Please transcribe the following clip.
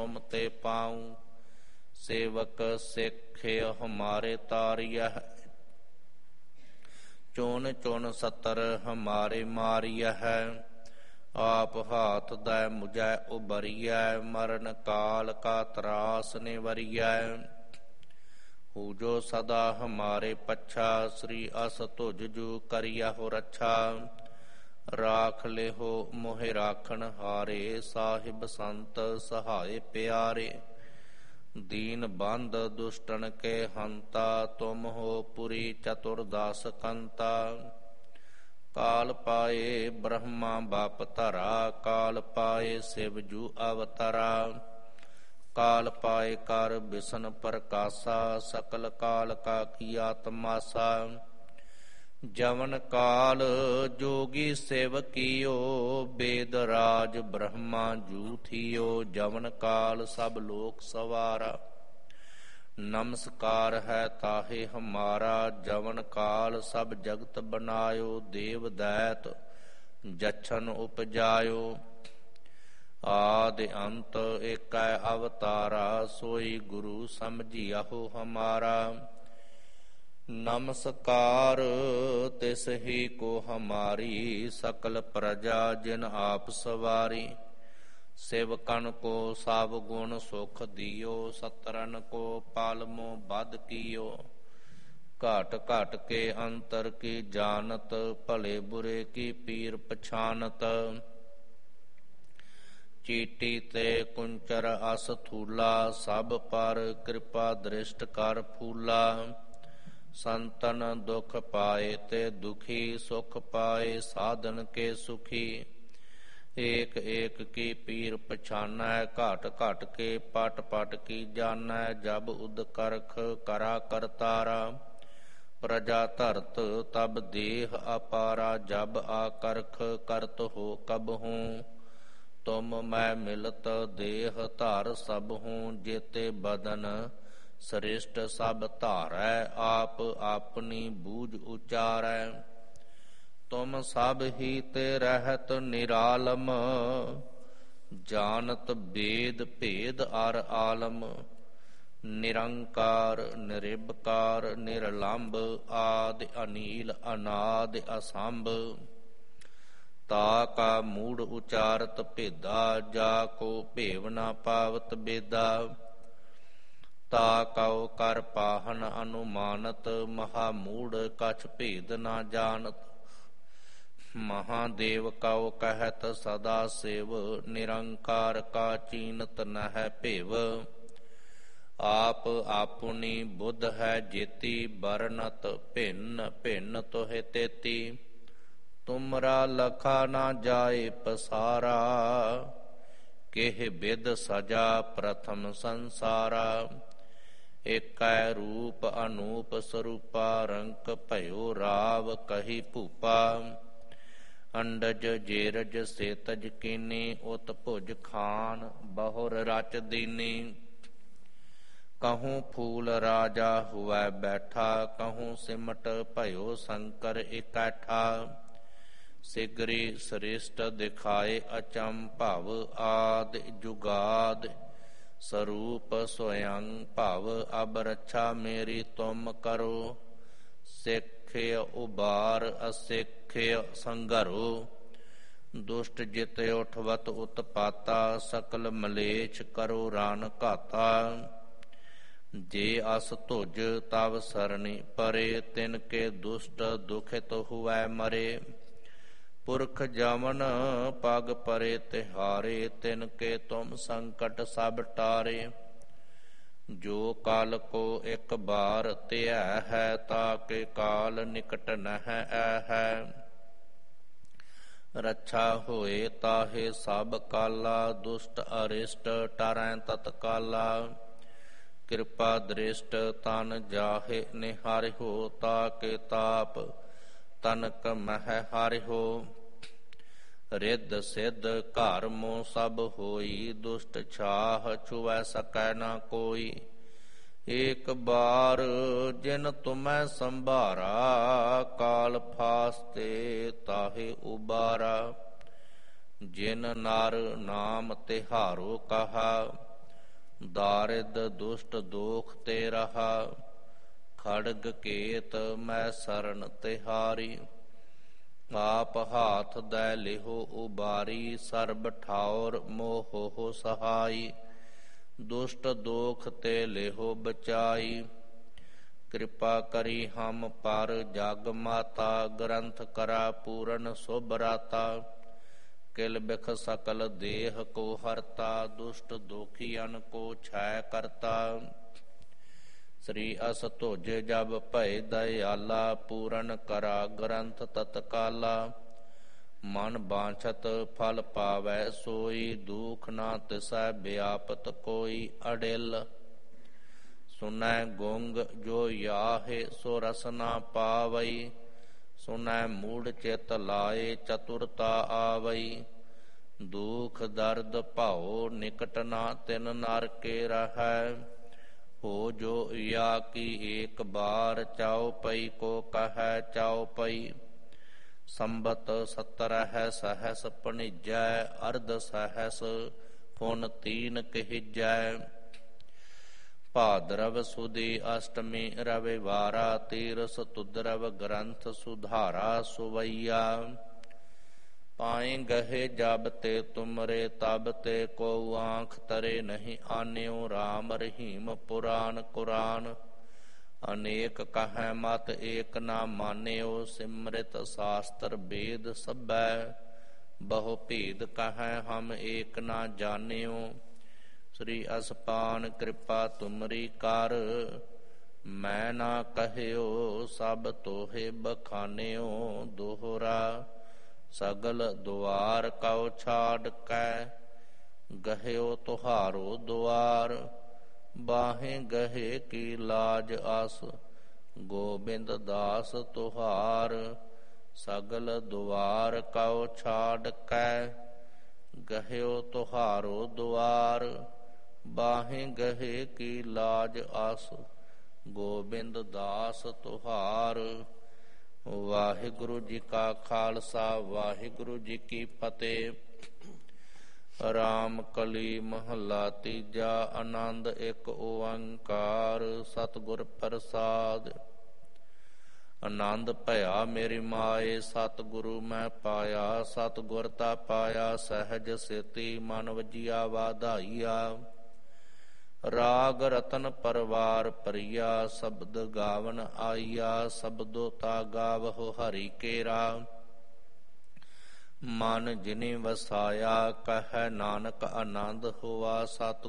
ਤੇ ਪਾਉ ਸੇਵਕ ਸਿੱਖ ਹਮਾਰੇ ਤਾਰਿਆ ਚੋਨ ਚੋਨ ਸਤਰ ਹਮਾਰੇ ਮਾਰਿਆ ਹੈ ਆਪ ਹਾਥ ਦੈ ਮੁਝੈ ਉਬਰੀਐ ਮਰਨ ਕਾਲ ਕਾ ਤਰਾਸ ਨਿਵਰੀਐ ਹੂ ਜੋ ਸਦਾ ਹਮਾਰੇ ਪੱਛਾ ਸ੍ਰੀ ਅਸ ਤੁਜ ਜੂ ਕਰਿਆ ਹੋ ਰੱਛਾ ਰਾਖ ਲਿਹੋ ਮੋਹਿ ਰਾਖਣ ਹਾਰੇ ਸਾਹਿਬ ਸੰਤ ਸਹਾਏ ਪਿਆਰੇ ਦੀਨ ਬੰਦ ਦੁਸ਼ਟਨ ਕੇ ਹੰਤਾ ਤੁਮ ਹੋ ਪੁਰੀ ਚਤੁਰਦਾਸ ਕੰਤਾ ਕਾਲ ਪਾਏ ਬ੍ਰਹਮਾ ਬਾਪ ਧਰਾ ਕਾਲ ਪਾਏ ਸਿਵ ਜੂ ਅਵਤਰਾ ਕਾਲ ਪਾਏ ਕਰ ਬਿਸ਼ਨ ਪ੍ਰਕਾਸ਼ਾ ਸਕਲ ਕਾਲ ਕਾ ਕੀਆ ਤਮਾਸਾ ਜਵਨ ਕਾਲ ਜੋਗੀ ਸਿਵ ਕੀਓ ਬੇਦ ਰਾਜ ਬ੍ਰਹਮਾ ਜੂ ਥੀਓ ਜਵਨ ਕਾਲ ਸਭ ਲੋਕ ਸਵਾਰਾ ਨਮਸਕਾਰ ਹੈ ਤਾਹੇ ਹਮਾਰਾ ਜਵਨ ਕਾਲ ਸਭ ਜਗਤ ਬਨਾਇਓ ਦੇਵ ਦੈਤ ਜਛਨ ਉਪਜਾਇਓ ਆਦਿ ਅੰਤ ਏਕੈ ਅਵਤਾਰਾ ਸੋਈ ਗੁਰੂ ਸਮਝਿਆਹੋ ਹਮਾਰਾ ਨਮਸਕਾਰ ਤਿਸ ਹੀ ਕੋ ਹਮਾਰੀ ਸਕਲ ਪ੍ਰਜਾ ਜਿਨ ਆਪ ਸਵਾਰੀ ਸੇਵਕਨ ਕੋ ਸਭ ਗੁਣ ਸੁਖ ਦਿਓ ਸਤਰਨ ਕੋ ਪਾਲਮੋ ਬਦ ਕੀਓ ਘਾਟ ਘਾਟ ਕੇ ਅੰਤਰ ਕੀ ਜਾਨਤ ਭਲੇ ਬੁਰੇ ਕੀ ਪੀਰ ਪਛਾਨਤ ਚੀਟੀ ਤੇ ਕੁੰਚਰ ਅਸ ਥੂਲਾ ਸਭ ਪਰ ਕਿਰਪਾ ਦ੍ਰਿਸ਼ਟ ਕਰ ਫੂਲਾ ਸੰਤਨ ਦੁਖ ਪਾਏ ਤੇ ਦੁਖੀ ਸੁਖ ਪਾਏ ਸਾਧਨ ਕੇ ਸੁਖੀ ਏਕ ਏਕ ਕੀ ਪੀਰ ਪਛਾਨੈ ਘਾਟ ਘਾਟ ਕੇ ਪਟ ਪਟ ਕੀ ਜਾਨੈ ਜਬ ਉਦ ਕਰਖ ਕਰਾ ਕਰਤਾਰਾ ਪ੍ਰਜਾ ਧਰਤ ਤਬ ਦੇਹ ਅਪਾਰਾ ਜਬ ਆ ਕਰਖ ਕਰਤ ਹੋ ਕਬ ਹੂੰ ਤੁਮ ਮੈਂ ਮਿਲਤ ਦੇਹ ਧਾਰ ਸਭ ਹੂੰ ਜੇਤੇ ਬਦਨ ਸ੍ਰਿਸ਼ਟ ਸਭ ਧਾਰੈ ਆਪ ਆਪਣੀ ਬੂਝ ਉਚਾਰੈ ਤੁਮ ਸਭ ਹੀ ਤੇ ਰਹਿਤ ਨਿਰਾਲਮ ਜਾਨਤ ਬੇਦ ਭੇਦ ਅਰ ਆਲਮ ਨਿਰੰਕਾਰ ਨਿਰਿਬਕਾਰ ਨਿਰਲੰਭ ਆਦਿ ਅਨੀਲ ਅਨਾਦਿ ਅਸੰਭ ਤਾ ਕਾ ਮੂੜ ਉਚਾਰਤ ਭੇਦਾ ਜਾ ਕੋ ਭੇਵ ਨਾ ਪਾਵਤ ਬੇਦਾ ਤਾ ਕਉ ਕਰ ਪਾਹਨ ਅਨੁਮਾਨਤ ਮਹਾ ਮੂੜ ਕਛ ਭੇਦ ਨਾ ਜਾਣਤ ਮਹਾਦੇਵ ਕਉ ਕਹਿਤ ਸਦਾ ਸੇਵ ਨਿਰੰਕਾਰ ਕਾ ਚੀਨਤ ਨਹਿ ਭੇਵ ਆਪ ਆਪੁਨੀ ਬੁੱਧ ਹੈ ਜੇਤੀ ਬਰਨਤ ਭਿੰਨ ਭਿੰਨ ਤੋਹਿ ਤੇਤੀ ਤੁਮਰਾ ਲਖਾ ਨਾ ਜਾਏ ਪਸਾਰਾ ਕਿਹ ਬਿਦ ਸਜਾ ਪ੍ਰਥਮ ਸੰਸਾਰਾ ਏਕੈ ਰੂਪ ਅਨੂਪ ਸਰੂਪਾ ਰੰਕ ਭਇਓ ਰਾਵ ਕਹੀ ਭੂਪਾ ਅੰਡਜ ਜੇਰਜ ਸੇਤਜ ਕੀਨੀ ਉਤ ਭੁਜ ਖਾਨ ਬਹੁਰ ਰਚ ਦੀਨੀ ਕਹੂੰ ਫੂਲ ਰਾਜਾ ਹੁਐ ਬੈਠਾ ਕਹੂੰ ਸਿਮਟ ਭਇਓ ਸ਼ੰਕਰ ਇਕੱਠਾ ਸਿਗਰੀ ਸ੍ਰਿਸ਼ਟ ਦਿਖਾਏ ਅਚੰ ਭਵ ਆਦਿ ਜੁਗਾਦ ਸਰੂਪ ਸੋਯੰ ਭਵ ਅਬ ਰੱਛਾ ਮੇਰੀ ਤੁਮ ਕਰੋ ਸਿੱਖਿ ਉਬਾਰ ਅਸਿੱਖਿ ਸੰਘਰੋ ਦੁਸ਼ਟ ਜਿਤ ਉਠਵਤ ਉਤਪਾਤਾ ਸਕਲ ਮਲੇਛ ਕਰੋ ਰਾਨ ਘਾਤਾ ਜੇ ਅਸ ਧੁਜ ਤਵ ਸਰਣੀ ਪਰੇ ਤਿਨ ਕੇ ਦੁਸ਼ਟ ਦੁਖਿਤ ਹੁਐ ਮਰੇ ਪੁਰਖ ਜਮਨ ਪਗ ਪਰੇ ਤਿਹਾਰੇ ਤਿਨ ਕੇ ਤੁਮ ਸੰਕਟ ਸਭ ਟਾਰੇ ਜੋ ਕਾਲ ਕੋ ਇੱਕ ਬਾਰ ਧਿਆ ਹੈ ਤਾ ਕੇ ਕਾਲ ਨਿਕਟ ਨਹਿ ਐ ਹੈ ਰੱਛਾ ਹੋਏ ਤਾਹੇ ਸਭ ਕਾਲਾ ਦੁਸ਼ਟ ਅਰਿਸ਼ਟ ਟਰੈ ਤਤਕਾਲਾ ਕਿਰਪਾ ਦ੍ਰਿਸ਼ਟ ਤਨ ਜਾਹੇ ਨਿਹਾਰਿਓ ਤਾ ਕੇ ਤਾਪ ਤਨਕ ਮਹਿ ਹਾਰਿਓ ਰਿੱਧ ਸਿੱਧ ਘਰ ਮੋ ਸਭ ਹੋਈ ਦੁਸ਼ਟ ਛਾਹ ਛੁਵੈ ਸਕੈ ਨਾ ਕੋਈ ਏਕ ਬਾਰ ਜਿਨ ਤੁਮੈ ਸੰਭਾਰਾ ਕਾਲ ਫਾਸਤੇ ਤਾਹੇ ਉਬਾਰਾ ਜਿਨ ਨਰ ਨਾਮ ਤਿਹਾਰੋ ਕਹਾ ਦਾਰਿਦ ਦੁਸ਼ਟ ਦੋਖ ਤੇ ਰਹਾ, ਖੜਗ ਕੇਤ ਮੈਂ ਸਰਨ ਤਿਹਾਰੀ। ਆਪ ਹਾਥ ਦੈ ਲਿਹੋ ਉਬਾਰੀ, ਸਰਬ ਠਾਉਰ ਮੋਹੋ ਸਹਾਈ। ਦੁਸ਼ਟ ਦੋਖ ਤੇ ਲਿਹੋ ਬਚਾਈ, ਕਿਰਪਾ ਕਰੀ ਹਮ ਪਰ ਜਗ ਮਾਤਾ। ਗ੍ਰੰਥ ਕਰਾ ਪੂਰਨ ਸੁਭ ਰਾਤਾ, ਕਿਲ ਬਿਖ ਸਕਲ ਦੇਹ ਕੋ ਹਰਤਾ। ਦੁਸ਼ਟ ਦੋਖੀਅਨ ਕੋ ਛੈ ਕਰਤਾ, ਸ੍ਰੀ ਅਸ ਧੁਜ ਜਬ ਭਏ ਦਇਆਲਾ। ਪੂਰਨ ਕਰਾ ਗ੍ਰੰਥ ਤਤਕਾਲਾ, ਮਨ ਬਾਂਛਤ ਫਲ ਪਾਵੈ ਸੋਈ। ਦੁਖ ਨਾ ਤਿਸੈ ਵਿਆਪਤ ਕੋਈ ਅਡਿਲ, ਸੁਨੈ ਗੁੰਗ ਜੋ ਯਾਹੇ ਸੋ ਰਸ ਨਾ ਪਾਵਈ। ਸੁਨੈ ਮੂੜ ਚਿਤ ਲਾਏ ਚਤੁਰਤਾ ਆਵਈ। ਦੁਖ ਦਰਦ ਭਾਉ ਨਿਕਟ ਨਾ ਤਿਨ ਨਰ ਕੇ ਰਹੈ, ਹੋ ਜੋ ਯਾ ਕੀ ਏਕ ਬਾਰ। ਚਾਉ ਪਈ ਕੋ ਕਹੈ ਚਾਉ ਪਈ, ਸੰਬਤ 17 ਸਹਸ ਭਣਿਜੈ। ਅਰਧ ਸਹਸ ਪੁਨ ਤੀਨ ਕਹਿਜੈ, ਭਾਦਰਵ ਸੁਦੀ ਅਸ਼ਟਮੀ ਰਵਿਵਾਰਾ। ਤੀਰਸ ਤੁਦਰਵ ਗ੍ਰੰਥ ਸੁਧਾਰਾ ਸੁਵਈਆ। ਪਾਏ ਗਹੇ ਜਬ ਤੇ ਤੁਮਰੇ, ਤਬ ਤੇ ਕੋ ਆਂਖ ਤਰੇ ਨਹੀਂ ਆਨਿਓ। ਰਾਮ ਰਹੀਮ ਪੁਰਾਨ ਕੁਰਾਨ, ਅਨੇਕ ਕਹੈ ਮਤ ਏਕ ਨਾ ਮਾਨਿਓ। ਸਿਮ੍ਰਿਤ ਸਾਸਤਰ ਵੇਦ ਸਭੈ, ਬਹੁ ਭੇਦ ਕਹੈ ਹਮ ਏਕ ਨਾ ਜਾਣਿਓ। ਸ੍ਰੀ ਅਸਪਾਨ ਕਿਰਪਾ ਤੁਮਰੀ ਕਰ, ਮੈਂ ਨਾ ਕਹਿਓ ਸਭ ਤੋਹੇ ਬਖਾਨਿਓ। ਦੋਹਰਾ ਸਗਲ ਦੁਆਰ ਕਉ ਛਾੜ ਕੈ, ਗਹਿਓ ਤੁਹਾਰੋ ਦੁਆਰ। ਬਾਹੇ ਗਹੇ ਕੀ ਲਾਜ ਆਸ, ਗੋਬਿੰਦ ਦਾਸ ਤੁਹਾਰ। ਸਗਲ ਦੁਆਰ ਕਉ ਛਾੜ ਕੈ, ਗਹਿਓ ਤੁਹਾਰੋ ਦੁਆਰ। ਬਾਹੇ ਗਹੇ ਕੀ ਲਾਜ ਆਸ, ਗੋਬਿੰਦ ਦਾਸ ਤੁਹਾਰ। ਵਾਹਿਗੁਰੂ ਜੀ ਕਾ ਖਾਲਸਾ, ਵਾਹਿਗੁਰੂ ਜੀ ਕੀ ਫਤਿਹ। ਰਾਮ ਕਲੀ ਮਹੱਲਾ ਤੀਜਾ। ਆਨੰਦ ਇੱਕ ਓੰਕਾਰ, ਸਤਿਗੁਰ ਪ੍ਰਸਾਦ। ਆਨੰਦ ਭਇਆ ਮੇਰੀ ਮਾਏ, ਸਤਿਗੁਰੂ ਮੈਂ ਪਾਇਆ। ਸਤਿਗੁਰ ਤਾ ਪਾਇਆ ਸਹਿਜ ਸੇਤੀ, ਮਨ ਵਜੀਆ ਵਾਧਾਈਆ। ਰਾਗ ਰਤਨ ਪਰਵਾਰ ਪਰਿਆ, ਸ਼ਬਦ ਗਾਵਨ ਆਈਆ। ਸ਼ਬਦੋ ਤਾ ਗਾਵਹੁ ਹਰਿ ਕੇਰਾ, ਮਨ ਜਿਨੀ ਵਸਾਇਆ। ਕਹੈ ਨਾਨਕ ਆਨੰਦ ਹੋਆ ਸਤਿ